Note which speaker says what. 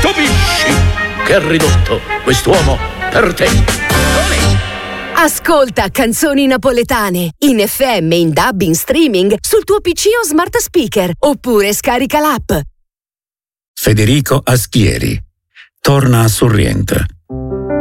Speaker 1: Capisci che ha ridotto quest'uomo per te?
Speaker 2: Ascolta canzoni napoletane in FM, in DAB, in streaming sul tuo PC o smart speaker, oppure scarica l'app.
Speaker 3: Federico Aschieri torna a Sorrento.